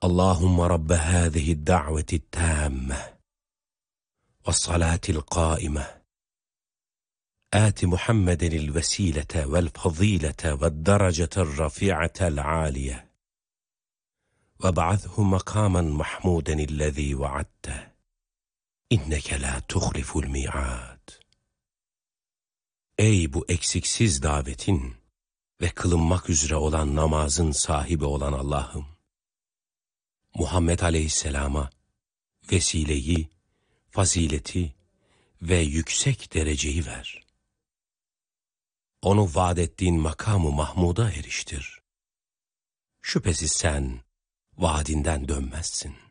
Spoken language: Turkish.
اللهم رب هذه الدعوة التامة والصلاة القائمة آت محمد الوسيلة والفضيلة والدرجة الرفيعة العالية وابعثه مقاما محمودا الذي وعدته إنك لا تخلف الميعاد. Ey bu eksiksiz davetin ve kılınmak üzere olan namazın sahibi olan Allah'ım, Muhammed Aleyhisselam'a vesileyi, fazileti ve yüksek dereceyi ver. Onu vaad ettiğin makamı Mahmud'a eriştir. Şüphesiz sen vaadinden dönmezsin.